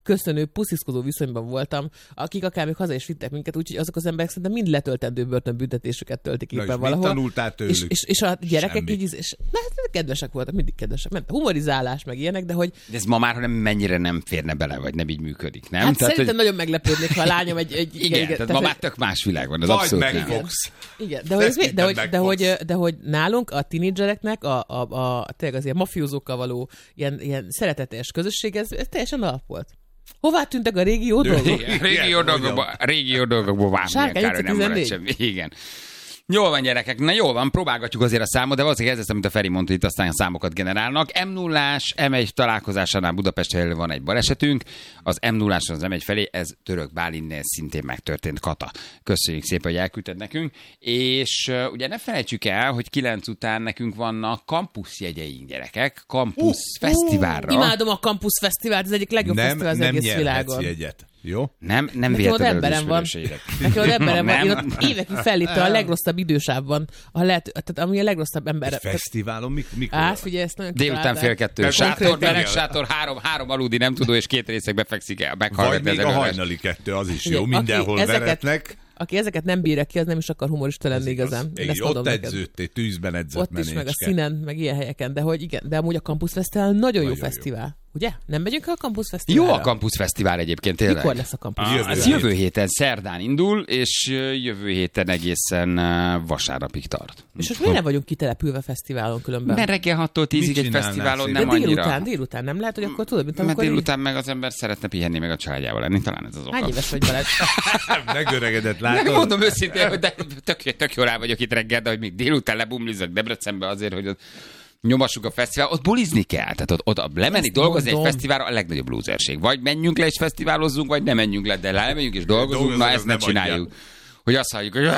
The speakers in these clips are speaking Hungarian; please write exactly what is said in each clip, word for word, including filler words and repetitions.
köszönő, pusziszkodó viszonyban voltam, akik akár még haza is vittek minket, úgyhogy azok az emberek szerintem mind letöltendő börtönbüntetésüket töltik éppen valahol. Tanultál tőlük? És, és, és a gyerekek Semmi. így, és na, kedvesek voltak, mindig kedvesek. Nem, humorizálás, meg ilyenek, de hogy... De ez ma már nem mennyire nem férne bele, vagy nem így működik, nem? Hát tehát, szerintem hogy... nagyon meglepődnék, ha a lányom egy... egy Igen, igen, igen, tehát ma már tök más világ van, az Vagy abszolút nem. megfogsz. Igen, de hogy, ez, mi- de, hogy, de, hogy, de hogy nálunk a tínédzsereknek a, a, a, tényleg az ilyen mafiózókkal való ilyen, ilyen szeretetes közösség, ez, ez teljesen alap volt. Hová tűntek a régi jó dolgok? Igen, régi jó dolgokból, régi jó dolgokból vágni kell, hogy nem marad semmi. Igen. Jól van, gyerekek, na jól van, próbálgatjuk azért a számot, de valószínűleg ez lesz, amit a Feri mondta, itt aztán a számokat generálnak. em nullás, em egy találkozásánál Budapest felé van egy balesetünk, az em nulláson az em egy felé, ez Török Bálinnél szintén megtörtént, Kata. Köszönjük szépen, hogy elküldted nekünk, és uh, ugye ne felejtsük el, hogy kilenc után nekünk vannak kampuszjegyeink, gyerekek, kampusz uh, fesztiválra. Uh, imádom a kampusz fesztivált, ez egyik legjobb nem, fesztivál az nem egész világon. jegyet. Jó? Nem, nem Nekem ott véletlenül emberem van. ismerőseidet. Nekem ott emberem van. Én Nem. ott évekig felléptem a legrosszabb idősávban, a lehet, tehát ami a legrosszabb ember. Egy fesztiválon mik, mikor? Á, figyelj, ezt nagyon Délután kitalálták. fél kettő. Meg Sátor, konkrétan bereg, el. sátor, három, három aludni nem tudó, és két részekbe fekszik el. Vagy még a hajnali kettő, az is jó. Aki Mindenhol ezeket- veretnek. Aki ezeket nem bírja ki, az nem is akar humorista lenni igazán. Én ezt Igen, mondom ott neked. edződtél, tűzben edzett Ott is, meg a menécske. színen, meg ilyen helyeken, de hogy igen, de amúgy a Campus Fesztivál nagyon, Nagyon jó jó. fesztivál. Ugye? Nem megyünk el a Campus Fesztiválra? Jó a Campus Fesztivál egyébként, tényleg. Mikor lesz a Campus Ah, Jövő ez hét. jövő héten szerdán indul, és jövő héten egészen uh, vasárnapig tart. És most miért nem vagyunk kitelepülve fesztiválon különben? Mert reggel hattól tízig Mit egy csinálnál fesztiválon szépen? nem de annyira. délután, délután nem lehet, hogy akkor tudod, mint Mert amikor... délután meg az ember szeretne pihenni, meg a családjával lenni, talán ez az oka. Hány éves vagy Balázs? Megöregedett, Nem látod? mondom őszintén, hogy de tök, tök jól rá vagyok itt reggel, de hogy még délután lebumlizok Debrecenbe azért, hogy ott nyomassuk a fesztivál, ott bulizni kell. Tehát ott, ott lemenni, Ezt dolgozni mondom. egy fesztiválra a legnagyobb lúzerség. Vagy menjünk le és fesztiválozzunk, vagy nem menjünk le, de lemegyünk és dolgozunk, Dolgozunk, na az ezt ne nem csináljuk. adják. Hogy azt halljuk, hogy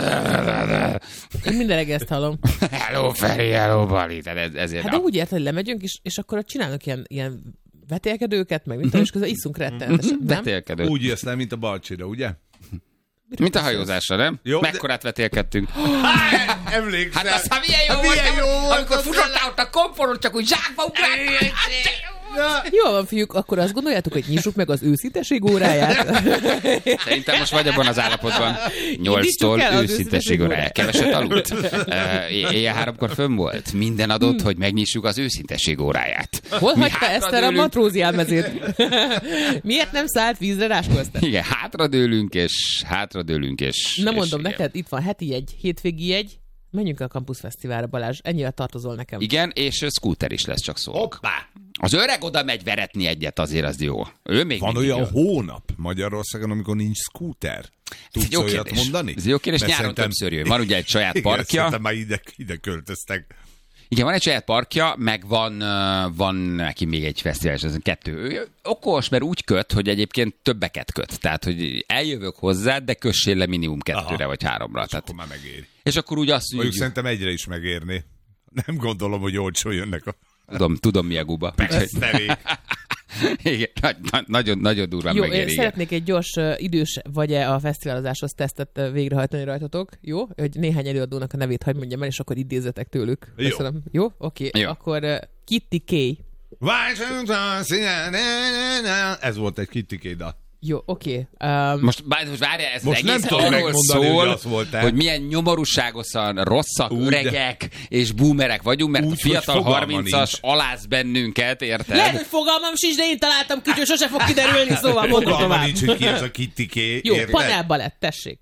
Én minden reggel ezt hallom. hello Feri, hello Bali. Tehát ez, ezért Hát de úgy érted, hogy lemegyünk, és, és akkor ott csinálnak ilyen, ilyen vetélkedőket, meg mint és közben iszunk rettenetesen, nem? vetélkedő. Úgy jössz le, mint a Balcsira, ugye? Mint a hajózásra, nem? Jó, de- Mekkorát vetélkedtünk. Emlékszel? Hát aztán milyen jó Hát volt, milyen jó volt, amikor az futottál ott a komfortot, csak úgy zsákba ugráltál. Jó van, fiúk, akkor azt gondoljátok, hogy nyissuk meg az őszinteség óráját? Szerintem most vagy abban az állapotban. Indítsuk Nyolctól el az őszintesség őszintesség órája. óráját. Keveset aludt. Uh, éjjel háromkor fönn volt. Minden adott, hogy megnyissuk az őszintesség óráját. Hol Mi hagyta Eszter a hátradőlünk- matrózi elmezét? Miért nem szállt vízre Ráskó Eszter? Igen, hátradőlünk, és hátradőlünk, és... Na és mondom igen. neked, itt van heti jegy, hétvégi jegy, menjünk a Campus Fesztiválra, Balázs, ennyire tartozol nekem. Igen, és scooter is lesz, csak szólok. Hoppá! Az öreg oda megy veretni egyet, azért az jó. Ő még Van mindig olyan jó. hónap Magyarországon, amikor nincs scooter? Tudsz Jó olyat kérdés. mondani? Ez jó kérdés, Mert nyáron szerintem- többször jön. Van ugye egy saját Igen, parkja. szerintem már ide, ide költöztek. Igen, van egy saját parkja, meg van, uh, van neki még egy fesztivál, és ez kettő. Ő okos, mert úgy köt, hogy egyébként többeket köt. Tehát, hogy eljövök hozzá, de kössél le minimum kettőre Aha. vagy háromra. És Tehát, akkor már megéri. és akkor úgy azt Mondjuk mondjuk, szerintem egyre is megérni. Nem gondolom, hogy olcsó jönnek a tudom, tudom mi a guba. Úgyhogy- peszterék. Igen, nagy, nagy, nagyon, nagyon durván Jó, megéri. én igen. szeretnék egy gyors uh, idős vagy-e a fesztiválozáshoz tesztet uh, végrehajtani rajtatok, jó? Hogy néhány előadónak a nevét hagyd mondjam el, és akkor idézetek tőlük. Jó. Köszönöm. Jó? Oké. Okay. Jó. Akkor uh, Kitty K. Washington, színe, ne, ne, ne. Ez volt egy Kitty K-dal. Jó, oké. Okay. Um, Most, bár- most várjál, ez Most az nem egész tudom arról megmondani, szól, hogy az volt-e. hogy milyen nyomorúságosan rosszak, Úgy, öregek és boomerek vagyunk, mert Úgy, a fiatal hogy fogalma harmincas nincs. aláz bennünket, érted? lehet, hogy fogalmam sincs, de én találtam ki, hogy sose fog kiderülni, szóval mondom Fogalma tovább. nincs, hogy ki ez a Kitty K. Jó, érted? panelbalett, tessék.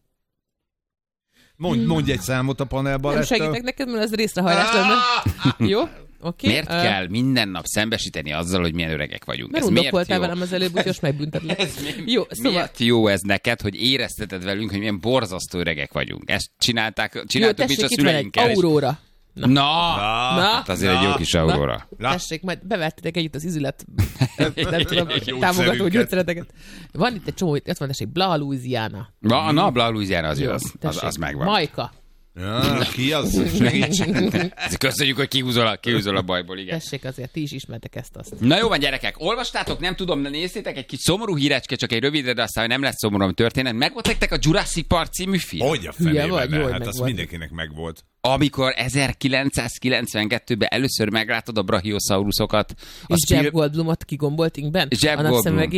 Mondj, mondj egy számot a Nem panelbalettel. segítek neked, mert ez részrehajlás lenne. Jó? Oké. Okay. Miért kell minden nap szembesíteni azzal, hogy milyen öregek vagyunk? Mert Ez miért undokoltál jó? velem az előbb, úgyhogy most megbüntetlek. Ez mi, Jó, szóval... Miért jó ez neked, hogy érezteted velünk, hogy milyen borzasztó öregek vagyunk? Ezt csinálták, Jó, csináltuk mit a tessék, itt van egy szüleinkkel. és- Aurora. Na, Na, Na, hát azért egy jó kis Aurora. Na. tessék, majd bevertetek együtt az izület, nem tudom, Gyógyszerünket. támogató gyógyszereteket. Van itt egy csomó, itt van, tessék, Bla Louisiana. Na, na Bla Louisiana az jó, Jó, az, az, tessék. az megvan. Majka. Ja, ki az? Segíts. Köszönjük, hogy kihúzol a, kihúzol a bajból, igen. Tessék azért, ti is ismertek ezt-azt. Na jó van, gyerekek, olvastátok, nem tudom, de nézzétek, egy kis szomorú hírecske, csak egy rövidre, de aztán nem lesz szomorú, ami történet. Megvolt nektek a Jurassic Park című film? Hogy a Hülye fenében, vagy, jó, hogy hát az megvolt. mindenkinek megvolt. Amikor ezerkilencszázkilencvenkettőben először meglátod a brachiosauruszokat, És Jeff Goldblumot kigombolt inkben? Jeff A napszemüvegében? Goldblum.